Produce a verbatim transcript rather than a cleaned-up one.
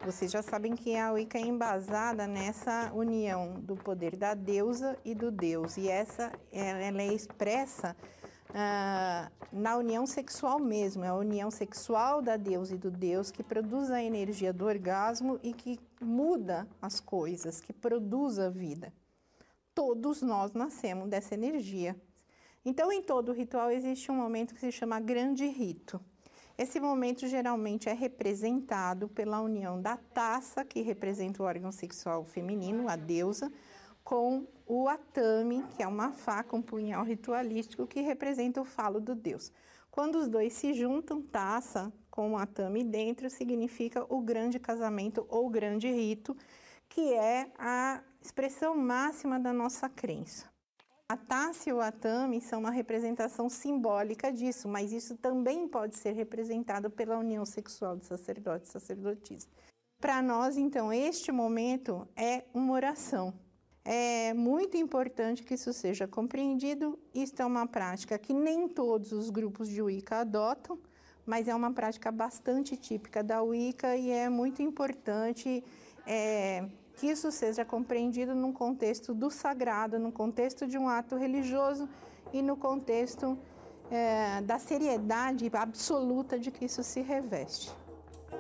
Vocês já sabem que a Wicca é embasada nessa união do poder da deusa e do Deus. E essa, ela é expressa ah, na união sexual mesmo. É a união sexual da deusa e do Deus que produz a energia do orgasmo e que muda as coisas, que produz a vida. Todos nós nascemos dessa energia. Então, em todo ritual existe um momento que se chama grande rito. Esse momento geralmente é representado pela união da taça, que representa o órgão sexual feminino, a deusa, com o atame, que é uma faca, um punhal ritualístico, que representa o falo do Deus. Quando os dois se juntam, taça com o atame dentro, significa o grande casamento ou grande rito, que é a expressão máxima da nossa crença. A taça e o atame são uma representação simbólica disso, mas isso também pode ser representado pela união sexual de sacerdote e sacerdotisa. Para nós, então, este momento é uma oração. É muito importante que isso seja compreendido. Isto é uma prática que nem todos os grupos de Wicca adotam, mas é uma prática bastante típica da Wicca e é muito importante é, que isso seja compreendido num contexto do sagrado, no contexto de um ato religioso e no contexto é, da seriedade absoluta de que isso se reveste.